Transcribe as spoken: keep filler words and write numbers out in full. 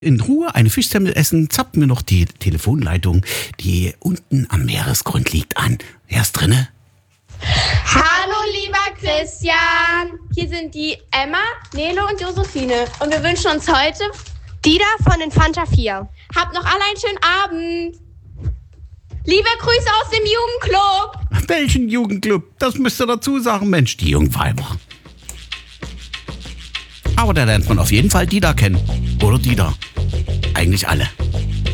in Ruhe eine Fischsemmel essen, zapfen wir noch die Telefonleitung, die unten am Meeresgrund liegt, an. Wer ist drinne? Hallo lieber Christian, hier sind die Emma, Nele und Josephine und wir wünschen uns heute Dida von den Fanta vier. Habt noch alle einen schönen Abend. Liebe Grüße aus dem Jugendclub. Welchen Jugendclub? Das müsst ihr dazu sagen, Mensch, die Jungweiber. Aber da lernt man auf jeden Fall Dida kennen. Oder Dida. Eigentlich alle.